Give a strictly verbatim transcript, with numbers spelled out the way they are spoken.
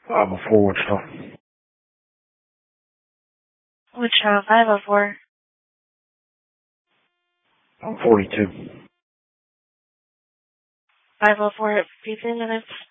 five oh four Wichita. Wichita, five oh four. I'm forty-two. five oh four at fifteen minutes.